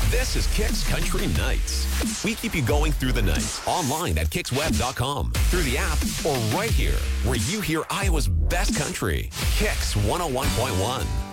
This is Kix Country Nights. We keep you going through the night, online at KixWeb.com, through the app, or right here, where you hear Iowa's best country. Kix 101.1.